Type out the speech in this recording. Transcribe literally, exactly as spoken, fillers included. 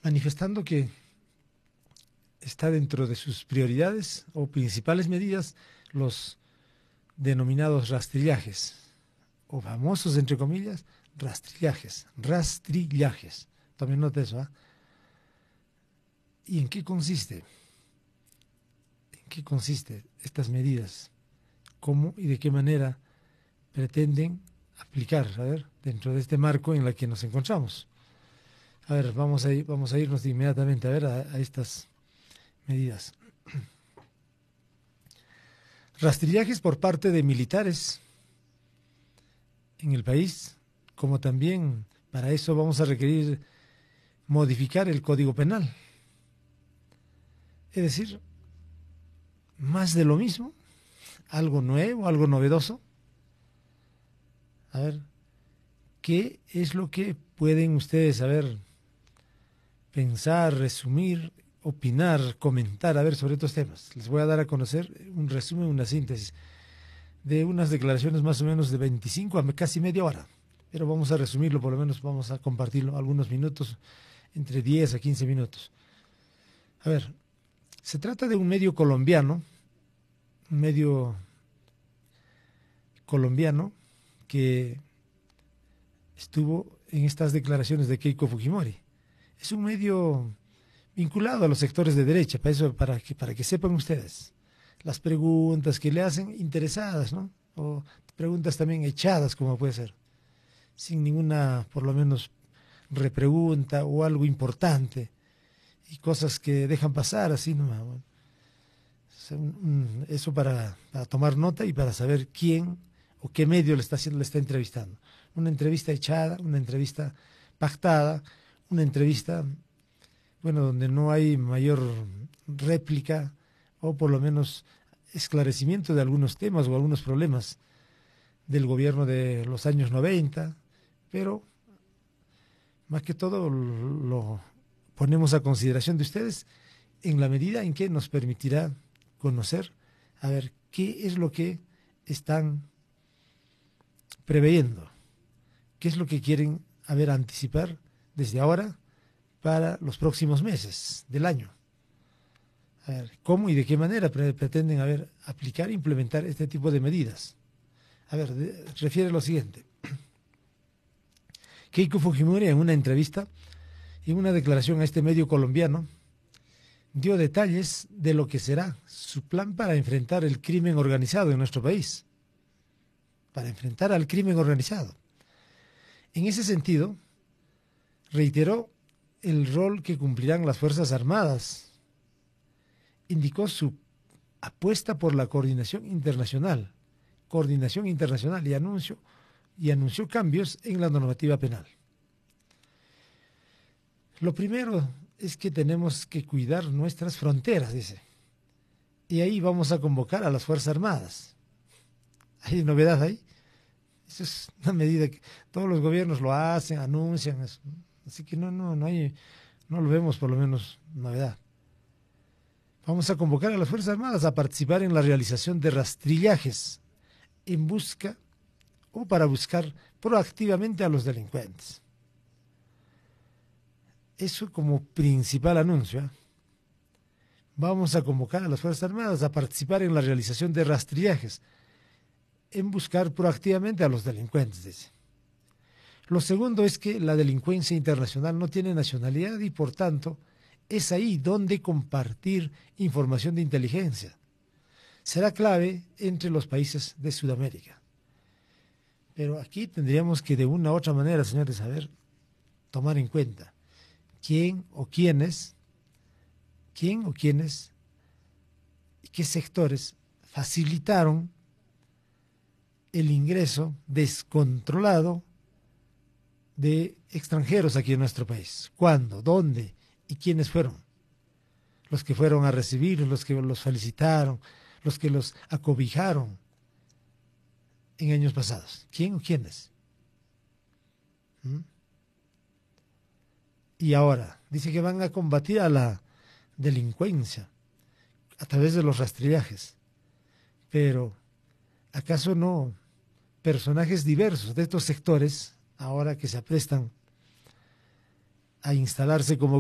manifestando que está dentro de sus prioridades o principales medidas los denominados rastrillajes, o famosos, entre comillas, rastrillajes, rastrillajes. Tomen nota de eso, ¿ah? ¿Y en qué consiste? ¿En qué consiste estas medidas? ¿Cómo y de qué manera pretenden aplicar, a ver, dentro de este marco en el que nos encontramos? A ver, vamos a, ir, vamos a irnos inmediatamente a ver a, a estas medidas. Rastrillajes por parte de militares en el país, como también para eso vamos a requerir modificar el Código Penal. Es decir, más de lo mismo, algo nuevo, algo novedoso. A ver, ¿qué es lo que pueden ustedes saber, pensar, resumir, opinar, comentar, a ver, sobre estos temas? Les voy a dar a conocer un resumen, una síntesis de unas declaraciones más o menos de veinticinco a casi media hora, pero vamos a resumirlo, por lo menos vamos a compartirlo algunos minutos, entre diez a quince minutos. A ver, se trata de un medio colombiano, un medio colombiano que estuvo en estas declaraciones de Keiko Fujimori. Es un medio vinculado a los sectores de derecha, para eso, para que, para que sepan ustedes las preguntas que le hacen interesadas, ¿no? O preguntas también echadas, como puede ser, sin ninguna, por lo menos, repregunta o algo importante, y cosas que dejan pasar así nomás. Bueno, eso para, para tomar nota y para saber quién o qué medio le está haciendo, le está entrevistando. Una entrevista echada, una entrevista pactada, una entrevista, bueno, donde no hay mayor réplica o por lo menos esclarecimiento de algunos temas o algunos problemas del gobierno de los años noventa, pero más que todo lo ponemos a consideración de ustedes en la medida en que nos permitirá conocer, a ver, qué es lo que están preveyendo, qué es lo que quieren, a ver, anticipar desde ahora para los próximos meses del año. A ver, cómo y de qué manera pre pretenden, a ver, aplicar e implementar este tipo de medidas. A ver, de, refiere lo siguiente. Keiko Fujimori, en una entrevista y en una declaración a este medio colombiano, dio detalles de lo que será su plan para enfrentar el crimen organizado en nuestro país, para enfrentar al crimen organizado. En ese sentido, reiteró el rol que cumplirán las Fuerzas Armadas. Indicó su apuesta por la coordinación internacional, coordinación internacional y anunció, y anunció cambios en la normativa penal. Lo primero es que tenemos que cuidar nuestras fronteras, dice. Y ahí vamos a convocar a las Fuerzas Armadas. ¿Hay novedad ahí? Eso es una medida que todos los gobiernos lo hacen, anuncian. Eso. Así que no, no, no hay, no lo vemos por lo menos novedad. Vamos a convocar a las Fuerzas Armadas a participar en la realización de rastrillajes en busca o para buscar proactivamente a los delincuentes. Eso como principal anuncio, ¿eh? Vamos a convocar a las Fuerzas Armadas a participar en la realización de rastrillajes en buscar proactivamente a los delincuentes, dice. Lo segundo es que la delincuencia internacional no tiene nacionalidad y por tanto es ahí donde compartir información de inteligencia será clave entre los países de Sudamérica. Pero aquí tendríamos que de una u otra manera, señores, saber tomar en cuenta quién o quiénes, quién o quiénes y qué sectores facilitaron el ingreso descontrolado de extranjeros aquí en nuestro país. ¿Cuándo? ¿Dónde? ¿Y quiénes fueron? Los que fueron a recibirlos, los que los felicitaron, los que los acobijaron en años pasados. ¿Quién o quiénes? ¿Mm? Y ahora, dice que van a combatir a la delincuencia a través de los rastrillajes. Pero, ¿acaso no personajes diversos de estos sectores, ahora que se aprestan a instalarse como